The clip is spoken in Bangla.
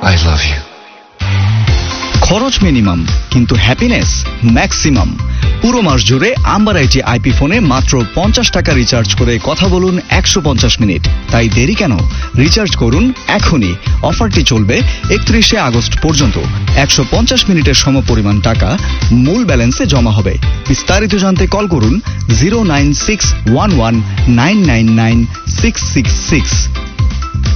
I love you. খরচ মিনিমাম কিন্তু হ্যাপিনেস ম্যাক্সিমাম। পুরো মাস জুড়ে আম্বার আইটি আইপি ফোনে মাত্র 50 টাকা রিচার্জ করে কথা বলুন 150 মিনিট। তাই দেরি কেন? রিচার্জ করুন এখনই। অফারটি চলবে 31শে আগস্ট পর্যন্ত। 150 মিনিটের সমপরিমাণ টাকা মূল ব্যালেন্সে জমা হবে। বিস্তারিত জানতে কল করুন 09611999666।